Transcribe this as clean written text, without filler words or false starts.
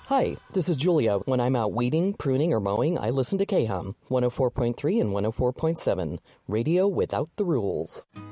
Hi, this is Julia. When I'm out weeding, pruning, or mowing, I listen to KHUM 104.3 and 104.7, radio without the rules.